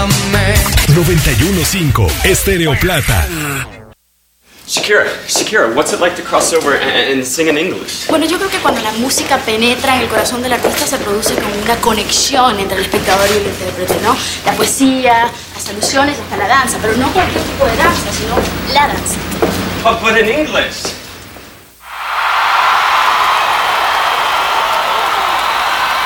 91.5 Estéreo Plata. Shakira, what's it like to cross over and sing in English? Bueno, yo creo que cuando la música penetra en el corazón del artista se produce como una conexión entre el espectador y el intérprete, ¿no? La poesía, las alusiones, hasta la danza, pero no cualquier tipo de danza, sino la danza. But in English.